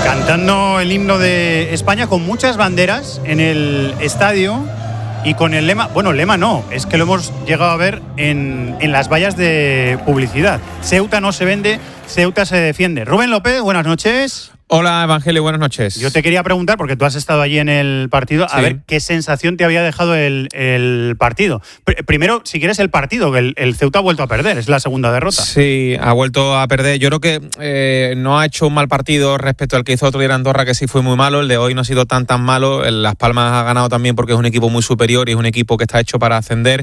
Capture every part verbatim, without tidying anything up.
Cantando el himno de España con muchas banderas en el estadio y con el lema, bueno, lema no, es que lo hemos llegado a ver en, en las vallas de publicidad. Ceuta no se vende, Ceuta se defiende. Rubén López, buenas noches. Hola, Evangelio, buenas noches. Yo te quería preguntar, porque tú has estado allí en el partido, a sí. ver qué sensación te había dejado el, el partido. Pr- primero, si quieres, el partido, que el, el Ceuta ha vuelto a perder, es la segunda derrota. Sí, ha vuelto a perder. Yo creo que eh, no ha hecho un mal partido respecto al que hizo otro día en Andorra, que sí fue muy malo. El de hoy no ha sido tan tan malo. Las Palmas ha ganado también porque es un equipo muy superior y es un equipo que está hecho para ascender.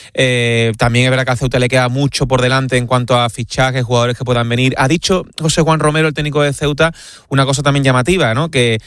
Eh, también es verdad que al Ceuta le queda mucho por delante en cuanto a fichajes, jugadores que puedan venir. Ha dicho José Juan Romero, el técnico de Ceuta, una cosa también llamativa, ¿no? Que,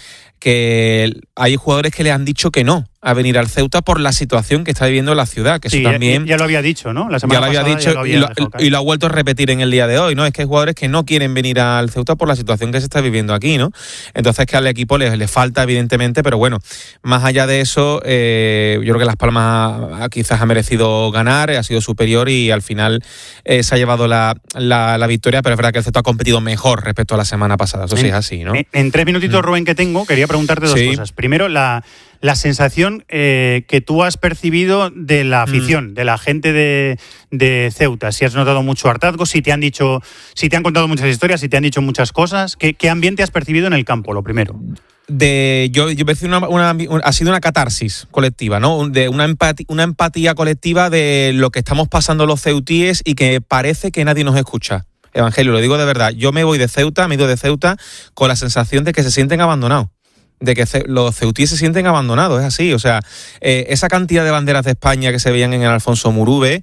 que hay jugadores que le han dicho que no a venir al Ceuta por la situación que está viviendo la ciudad, que sí, eso también ya, ya lo había dicho, ¿no? La semana ya lo había pasada dicho ya lo había y, lo, y lo ha vuelto a repetir en el día de hoy, ¿no? Es que hay jugadores que no quieren venir al Ceuta por la situación que se está viviendo aquí, ¿no? Entonces que al equipo le, le falta evidentemente, pero bueno, más allá de eso, eh, yo creo que Las Palmas ha, quizás ha merecido ganar, ha sido superior y al final eh, se ha llevado la, la, la victoria, pero es verdad que el Ceuta ha competido mejor respecto a la semana pasada, eso sí es así, ¿no? En, en tres minutitos, Rubén, que tengo, quería preguntarte dos sí. cosas. Primero, la La sensación eh, que tú has percibido de la afición, mm. de la gente de, de Ceuta. Si has notado mucho hartazgo, si te han dicho, si te han contado muchas historias, si te han dicho muchas cosas. ¿Qué, qué ambiente has percibido en el campo, lo primero? De, yo, yo percibo una, una, ha sido una catarsis colectiva, ¿no? De una empatía, una empatía colectiva de lo que estamos pasando los ceutíes y que parece que nadie nos escucha. Evangelio, lo digo de verdad. Yo me voy de Ceuta, me he ido de Ceuta con la sensación de que se sienten abandonados. De que los ceutíes se sienten abandonados, es así. O sea, eh, esa cantidad de banderas de España que se veían en el Alfonso Murube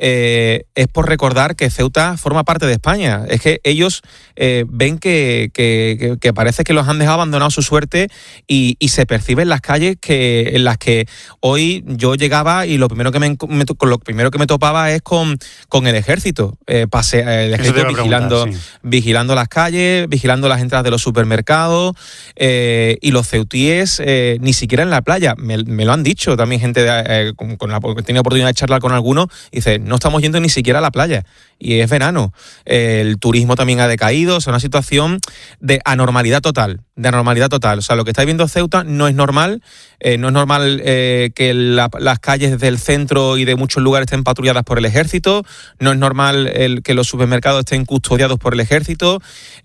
eh, es por recordar que Ceuta forma parte de España. Es que ellos eh, ven que, que, que parece que los han dejado abandonados su suerte y, y se percibe en las calles que en las que hoy yo llegaba y lo primero que me, me lo primero que me topaba es con, con el ejército. Eh, pase, el ejército vigilando, sí. vigilando las calles, vigilando las entradas de los supermercados eh, y los ceutíes eh, ni siquiera en la playa. Me, me lo han dicho también gente de, eh, con, con la, he tenido oportunidad de charlar con algunos y dice, no estamos yendo ni siquiera a la playa y es verano. Eh, el turismo también ha decaído, o sea, una situación de anormalidad total, de anormalidad total. O sea, lo que está viviendo Ceuta no es normal, eh, no es normal eh, que la, las calles del centro y de muchos lugares estén patrulladas por el ejército, no es normal el, que los supermercados estén custodiados por el ejército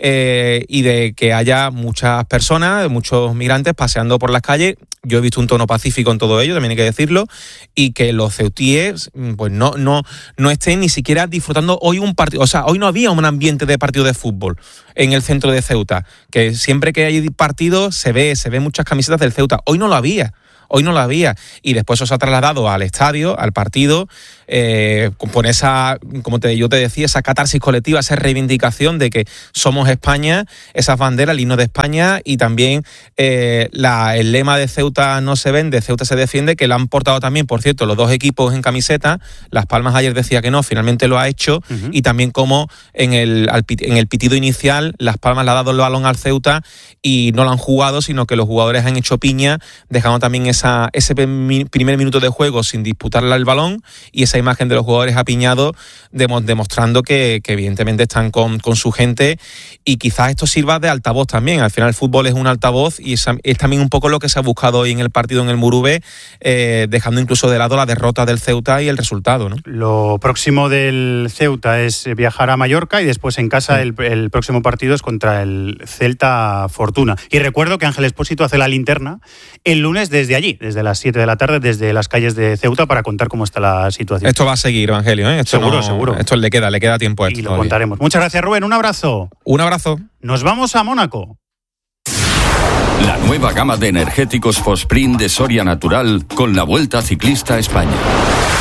eh, y de que haya muchas personas, muchos migrantes paseando por las calles. Yo he visto un tono pacífico en todo ello, también hay que decirlo, y que los ceutíes pues no, no, no estén ni siquiera disfrutando hoy un partido. O sea, hoy no había un ambiente de partido de fútbol en el centro de Ceuta, que siempre que hay partidos se ve, se ve muchas camisetas del Ceuta. Hoy no lo había. Hoy no lo había. Y después eso se ha trasladado al estadio, al partido, eh, con esa, como te, yo te decía, esa catarsis colectiva, esa reivindicación de que somos España, esas banderas, el himno de España y también eh, la, el lema de Ceuta no se vende, Ceuta se defiende, que lo han portado también, por cierto, los dos equipos en camiseta. Las Palmas ayer decía que no, finalmente lo ha hecho. Uh-huh. Y también como en el, al, en el pitido inicial, Las Palmas le ha dado el balón al Ceuta y no lo han jugado, sino que los jugadores han hecho piña, dejando también esa ese primer minuto de juego sin disputarle el balón y esa imagen de los jugadores apiñados demostrando que, que evidentemente están con, con su gente y quizás esto sirva de altavoz también. Al final el fútbol es un altavoz y es, es también un poco lo que se ha buscado hoy en el partido en el Murube, eh, dejando incluso de lado la derrota del Ceuta y el resultado, ¿no? Lo próximo del Ceuta es viajar a Mallorca y después en casa sí. el, el próximo partido es contra el Celta Fortuna. Y recuerdo que Ángel Expósito hace la linterna el lunes desde allí, desde las siete de la tarde, desde las calles de Ceuta para contar cómo está la situación. Esto va a seguir, Evangelio, ¿eh? Esto seguro, no, seguro. Esto le queda, le queda tiempo a esto. Y lo todavía contaremos. Muchas gracias, Rubén. Un abrazo. Un abrazo. Nos vamos a Mónaco. La nueva gama de energéticos Fosprint de Soria Natural con la Vuelta Ciclista a España.